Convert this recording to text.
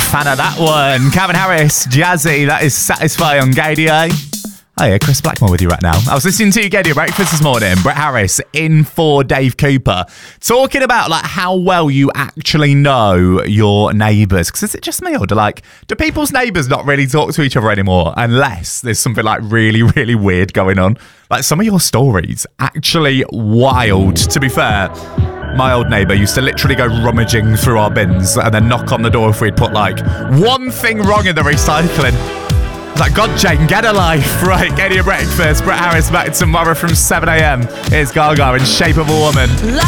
fan of that one. Calvin Harris, Jazzy, that is Satisfy on Gaydio. Oh yeah, Chris Blackmore with you right now. I was listening to Gaydio Breakfast this morning. Brett Harris in for Dave Cooper, talking about like how well you actually know your neighbours. Because is it just me, or do people's neighbours not really talk to each other anymore unless there's something like really, really weird going on? Like some of your stories, actually wild. To be fair, my old neighbour used to literally go rummaging through our bins and then knock on the door if we'd put like one thing wrong in the recycling. It's like, God, Jane, get a life. Right, get your breakfast. Brett Harris back tomorrow from 7 a.m. Here's Gaga in Shape of a Woman.